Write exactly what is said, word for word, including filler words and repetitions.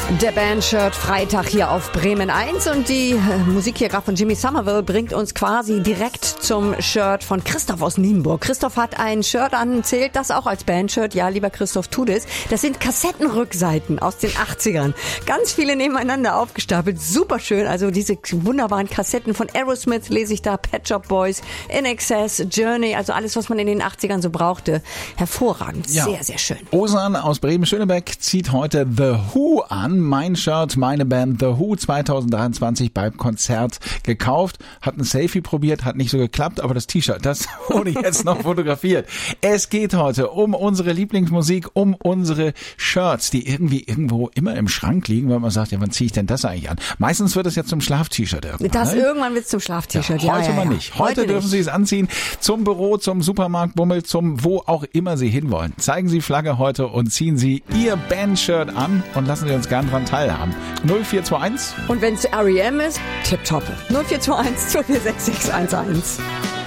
Der Bandshirt Freitag hier auf Bremen eins und die äh, Musik hier gerade von Jimmy Somerville bringt uns quasi direkt zum Shirt von Christoph aus Nienburg. Christoph hat ein Shirt an, zählt das auch als Bandshirt? Ja, lieber Christoph, tu das. Das sind Kassettenrückseiten aus den achtzigern. Ganz viele nebeneinander aufgestapelt. Super schön. Also diese wunderbaren Kassetten von Aerosmith lese ich da, Pet Shop Boys, In Excess, Journey, also alles, was man in den achtzigern so brauchte. Hervorragend. Ja. Sehr, sehr schön. Osan aus Bremen-Schönebeck zieht heute The Who an. Mein Shirt, meine Band The Who zwanzig dreiundzwanzig beim Konzert gekauft. Hat ein Selfie probiert, hat nicht so geklappt, aber das T-Shirt, das wurde jetzt noch fotografiert. Es geht heute um unsere Lieblingsmusik, um unsere Shirts, die irgendwie irgendwo immer im Schrank liegen, weil man sagt, ja, wann ziehe ich denn das eigentlich an? Meistens wird es ja zum Schlaf-T-Shirt irgendwann. Das ne? Irgendwann wird es zum Schlaf-T-Shirt, ja. ja. Heute ja, mal ja. nicht. Heute, heute dürfen nicht. Sie es anziehen zum Büro, zum Supermarktbummel, zum wo auch immer Sie hinwollen. Zeigen Sie Flagge heute und ziehen Sie Ihr Bandshirt an und lassen Sie uns gern dran teilhaben. null vier zwei eins Und wenn es R E M ist, tipptopp. null vier zwei eins zwei vier sechs sechs eins eins.